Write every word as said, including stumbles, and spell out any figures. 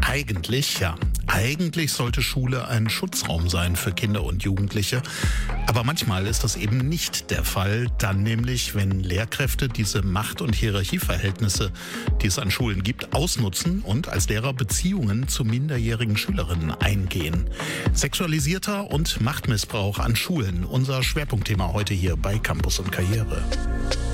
Eigentlich, ja. Eigentlich sollte Schule ein Schutzraum sein für Kinder und Jugendliche. Aber manchmal ist das eben nicht der Fall. Dann nämlich, wenn Lehrkräfte diese Macht- und Hierarchieverhältnisse, die es an Schulen gibt, ausnutzen und als Lehrer Beziehungen zu minderjährigen Schülerinnen eingehen. Sexualisierter und Machtmissbrauch an Schulen. Unser Schwerpunktthema heute hier bei Campus und Karriere.